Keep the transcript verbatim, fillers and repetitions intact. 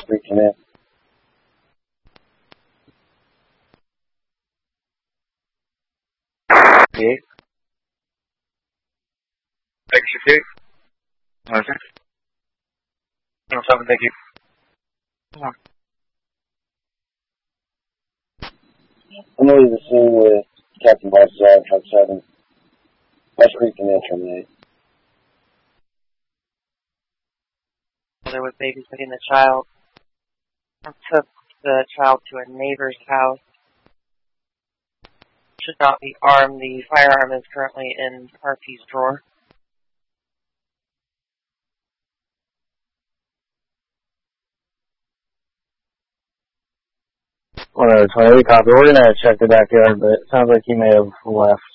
Creek Command. Okay. Execute. Okay. No problem, thank you. I'm going to leave the scene with Captain Barzal, Truck seven. West Creek Command terminate. Mother was babysitting the child. I took the child to a neighbor's house. Should not be armed. The firearm is currently in R P's drawer. One out of twenty, copy. We're going to check the backyard, but it sounds like he may have left.